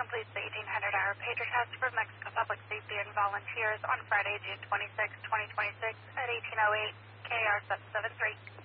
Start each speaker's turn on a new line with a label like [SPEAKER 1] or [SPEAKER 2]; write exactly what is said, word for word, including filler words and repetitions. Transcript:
[SPEAKER 1] completes the eighteen hundred hour pager test for Mexico Public Safety and volunteers on Friday, June twenty-sixth, twenty twenty-six at eighteen oh eight K R seven seven three.